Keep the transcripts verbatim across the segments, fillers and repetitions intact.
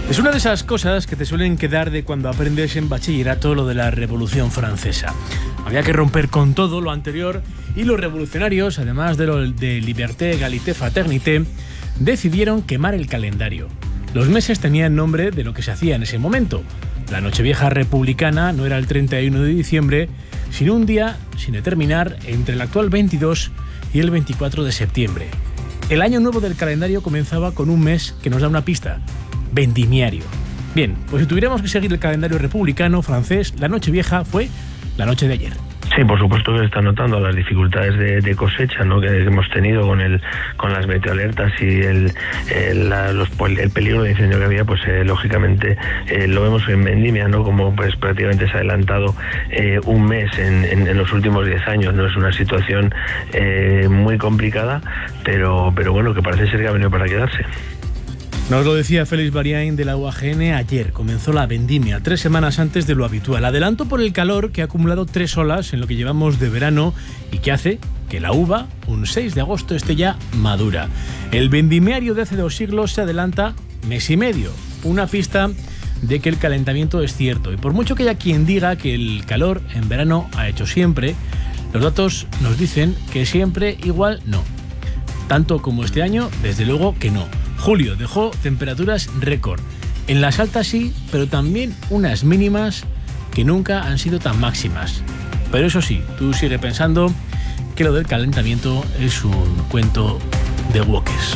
Es una de esas cosas que te suelen quedar de cuando aprendes en bachillerato lo de la Revolución Francesa. Había que romper con todo lo anterior y los revolucionarios, además de lo de Liberté, Égalité, Fraternité, decidieron quemar el calendario. Los meses tenían nombre de lo que se hacía en ese momento. La Nochevieja republicana no era el treinta y uno de diciembre, sino un día sin determinar entre el actual veintidós y el veinticuatro de septiembre. El año nuevo del calendario comenzaba con un mes que nos da una pista: vendimiario. Bien, pues si tuviéramos que seguir el calendario republicano francés, la Nochevieja fue la noche de ayer. Sí, por supuesto que se están notando las dificultades de, de cosecha, ¿no?, que hemos tenido con el con las meteoalertas y el el, la, los, el peligro de incendio que había. Pues eh, lógicamente eh, lo vemos en vendimia, ¿no?, como pues prácticamente se ha adelantado eh, un mes en, en, en los últimos diez años. No es una situación eh, muy complicada, pero pero bueno, que parece ser que ha venido para quedarse. Nos lo decía Félix Bariain de la U A G N ayer. Comenzó la vendimia, tres semanas antes de lo habitual. Adelanto por el calor que ha acumulado tres olas en lo que llevamos de verano y que hace que la uva, un seis de agosto, esté ya madura. El vendimiario de hace dos siglos se adelanta mes y medio. Una pista de que el calentamiento es cierto. Y por mucho que haya quien diga que el calor en verano ha hecho siempre, los datos nos dicen que siempre igual no. Tanto como este año, desde luego que no. Julio dejó temperaturas récord. En las altas sí, pero también unas mínimas que nunca han sido tan máximas. Pero eso sí, tú sigue pensando que lo del calentamiento es un cuento de woques.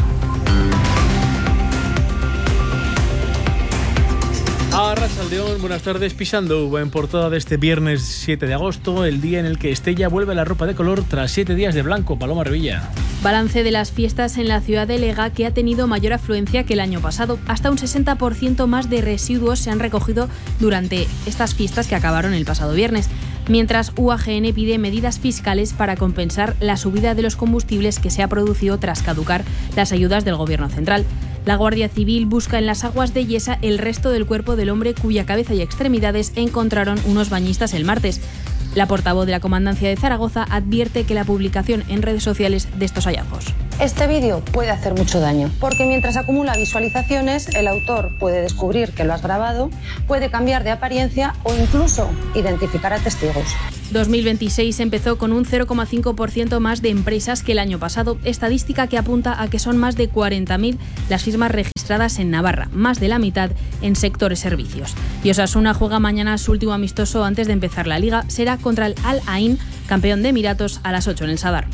Arratsaldeon, buenas tardes. Pisando uva en portada de este viernes siete de agosto, el día en el que Estella vuelve a la ropa de color tras siete días de blanco. Paloma Revilla. Balance de las fiestas en la ciudad de Lega, que ha tenido mayor afluencia que el año pasado. Hasta un sesenta por ciento más de residuos se han recogido durante estas fiestas que acabaron el pasado viernes. Mientras U A G N pide medidas fiscales para compensar la subida de los combustibles que se ha producido tras caducar las ayudas del Gobierno central. La Guardia Civil busca en las aguas de Yesa el resto del cuerpo del hombre cuya cabeza y extremidades encontraron unos bañistas el martes. La portavoz de la Comandancia de Zaragoza advierte que la publicación en redes sociales de estos hallazgos. Este vídeo puede hacer mucho daño, porque mientras acumula visualizaciones, el autor puede descubrir que lo has grabado, puede cambiar de apariencia o incluso identificar a testigos. dos mil veintiséis empezó con un cero coma cinco por ciento más de empresas que el año pasado, estadística que apunta a que son más de cuarenta mil las firmas registradas en Navarra, más de la mitad en sectores servicios. Y Osasuna juega mañana su último amistoso antes de empezar la Liga. Será contra el Al Ain, campeón de Emiratos, a las ocho en el Sadar.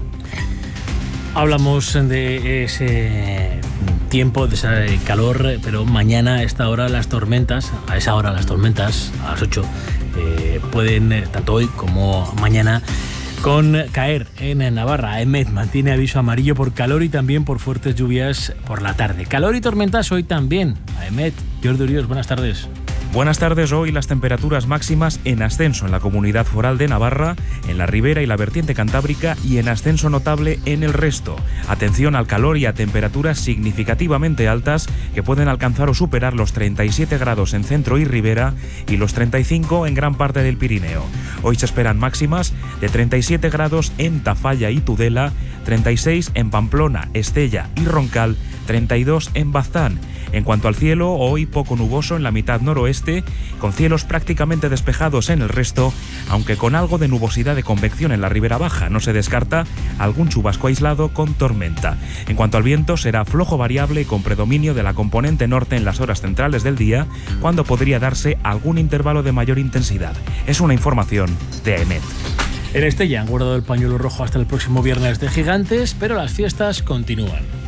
Hablamos de ese tiempo, de ese calor, pero mañana a esta hora las tormentas, a esa hora las tormentas, a las ocho, eh, pueden, tanto hoy como mañana, con caer en Navarra. EMET mantiene aviso amarillo por calor y también por fuertes lluvias por la tarde. Calor y tormentas hoy también. A EMET, Jordi Urios, buenas tardes. Buenas tardes. Hoy las temperaturas máximas en ascenso en la Comunidad Foral de Navarra, en la Ribera y la vertiente cantábrica, y en ascenso notable en el resto. Atención al calor y a temperaturas significativamente altas que pueden alcanzar o superar los treinta y siete grados en centro y Ribera y los treinta y cinco en gran parte del Pirineo. Hoy se esperan máximas de treinta y siete grados en Tafalla y Tudela, treinta y seis en Pamplona, Estella y Roncal, treinta y dos en Baztán. En cuanto al cielo, hoy poco nuboso en la mitad noroeste, con cielos prácticamente despejados en el resto, aunque con algo de nubosidad de convección en la ribera baja. No se descarta algún chubasco aislado con tormenta. En cuanto al viento, será flojo variable con predominio de la componente norte en las horas centrales del día, cuando podría darse algún intervalo de mayor intensidad. Es una información de EMET. En Estella han guardado el pañuelo rojo hasta el próximo viernes de Gigantes, pero las fiestas continúan.